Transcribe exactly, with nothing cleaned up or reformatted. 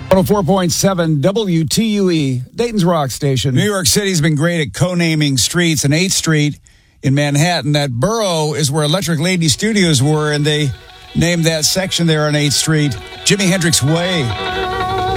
one oh four point seven W T U E, Dayton's Rock Station. New York City's been great at co-naming streets, and eighth Street in Manhattan, that borough is where Electric Lady Studios were, and they named that section there on eighth Street Jimi Hendrix Way.